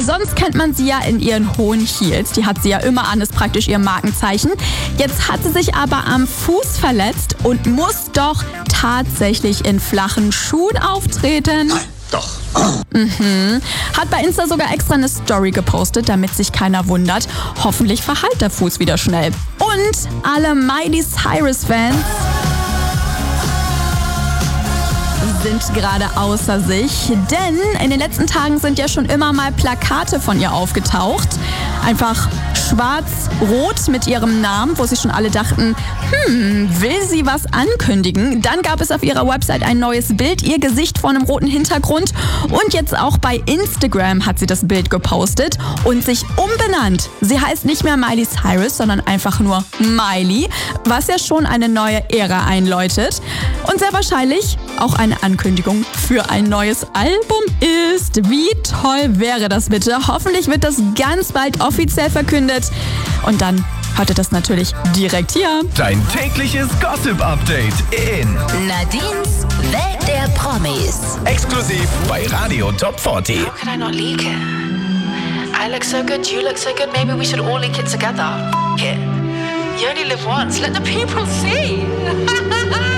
Sonst kennt man sie ja in ihren hohen Heels. Die hat sie ja immer an, ist praktisch ihr Markenzeichen. Jetzt hat sie sich aber am Fuß verletzt und muss doch tatsächlich in flachen Schuhen auftreten. Nein, doch. Hat bei Insta sogar extra eine Story gepostet, damit sich keiner wundert. Hoffentlich verheilt der Fuß wieder schnell. Und alle Miley Cyrus-Fans sind gerade außer sich, denn in den letzten Tagen sind ja schon immer mal Plakate von ihr aufgetaucht. Einfach schwarz-rot mit ihrem Namen, wo sich schon alle dachten, will sie was ankündigen? Dann gab es auf ihrer Website ein neues Bild, ihr Gesicht vor einem roten Hintergrund. Und jetzt auch bei Instagram hat sie das Bild gepostet und sich umbenannt. Sie heißt nicht mehr Miley Cyrus, sondern einfach nur Miley, was ja schon eine neue Ära einläutet. Und sehr wahrscheinlich auch eine Ankündigung für ein neues Album ist. Wie toll wäre das bitte? Hoffentlich wird das ganz bald offiziell verkündet. Und dann hört ihr das natürlich direkt hier. Dein tägliches Gossip-Update in Nadines Welt der Promis. exklusiv bei Radio Top 40. How can I not leak it? I look so good, you look so good, maybe we should all leak it together. F it. You only live once, let the people see.